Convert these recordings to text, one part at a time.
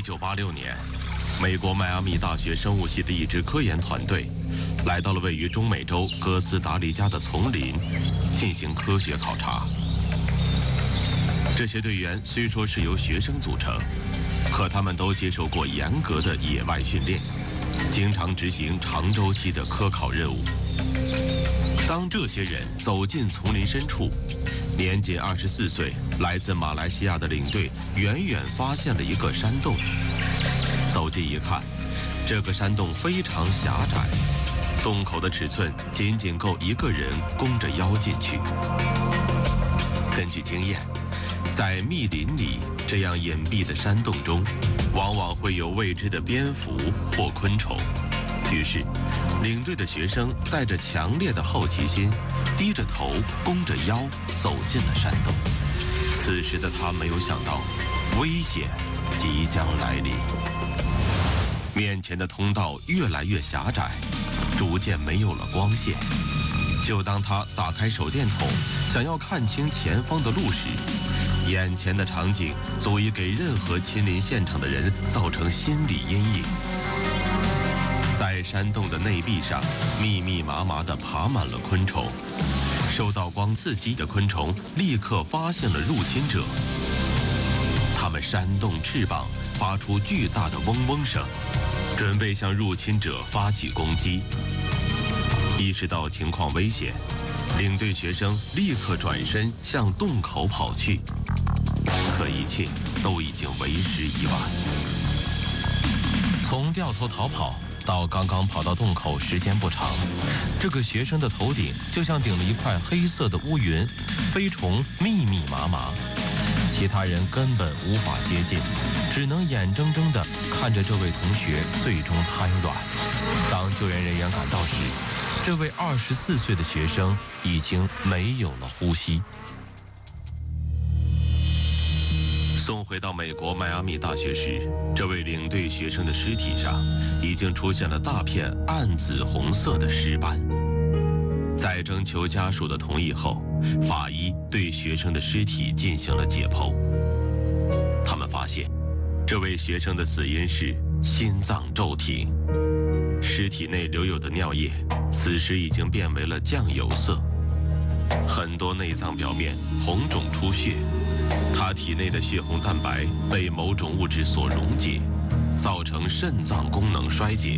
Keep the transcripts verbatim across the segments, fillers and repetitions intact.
一九八六年，美国迈阿密大学生物系的一支科研团队来到了位于中美洲哥斯达黎加的丛林，进行科学考察。这些队员虽说是由学生组成，可他们都接受过严格的野外训练，经常执行长周期的科考任务。当这些人走进丛林深处，年仅二十四岁、来自马来西亚的领队远远发现了一个山洞。走近一看，这个山洞非常狭窄，洞口的尺寸仅仅够一个人弓着腰进去。根据经验，在密林里这样隐蔽的山洞中，往往会有未知的蝙蝠或昆虫。于是，领队的学生带着强烈的好奇心，低着头，弓着腰走进了山洞。此时的他没有想到，危险即将来临。面前的通道越来越狭窄，逐渐没有了光线。就当他打开手电筒，想要看清前方的路时，眼前的场景足以给任何亲临现场的人造成心理阴影。在山洞的内壁上，密密麻麻地爬满了昆虫。受到光刺激的昆虫立刻发现了入侵者，它们扇动翅膀，发出巨大的嗡嗡声，准备向入侵者发起攻击。意识到情况危险，领队学生立刻转身向洞口跑去，可一切都已经为时已晚。从掉头逃跑到刚刚跑到洞口时间不长，这个学生的头顶就像顶了一块黑色的乌云，飞虫密密麻麻，其他人根本无法接近，只能眼睁睁地看着这位同学最终瘫软。当救援人员赶到时，这位二十四岁的学生已经没有了呼吸。送回到美国迈阿密大学时，这位领队学生的尸体上已经出现了大片暗紫红色的尸斑。在征求家属的同意后，法医对学生的尸体进行了解剖。他们发现，这位学生的死因是心脏骤停，尸体内留有的尿液此时已经变为了酱油色，很多内脏表面红肿出血。他体内的血红蛋白被某种物质所溶解，造成肾脏功能衰竭。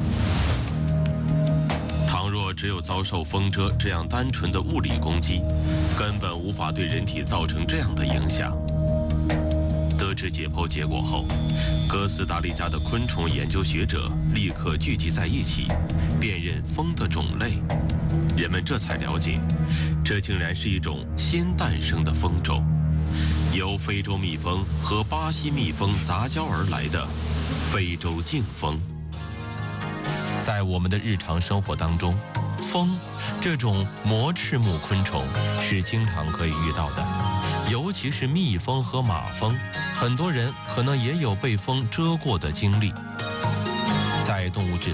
倘若只有遭受风蛰这样单纯的物理攻击，根本无法对人体造成这样的影响。得知解剖结果后，哥斯达黎加的昆虫研究学者立刻聚集在一起，辨认蜂的种类。人们这才了解，这竟然是一种新诞生的蜂种，由非洲蜜蜂和巴西蜜蜂杂交而来的非洲劲蜂。在我们的日常生活当中，蜂这种膜翅目昆虫是经常可以遇到的，尤其是蜜蜂和马蜂，很多人可能也有被风蛰过的经历。在动物志